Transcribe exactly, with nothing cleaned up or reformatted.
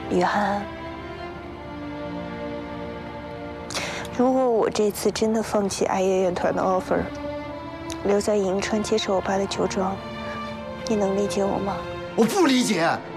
雨涵，如果我这次真的放弃爱乐乐团的 offer， 留在银川接受我爸的酒庄，你能理解我吗？ 我不理解。